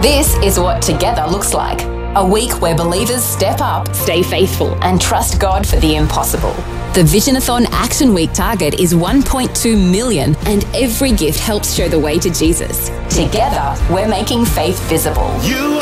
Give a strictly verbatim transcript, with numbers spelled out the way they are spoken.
This is what Together looks like. A week where believers step up, stay faithful, and trust God for the impossible. The Visionathon Action Week target is one point two million, and every gift helps show the way to Jesus. Together, we're making faith visible. You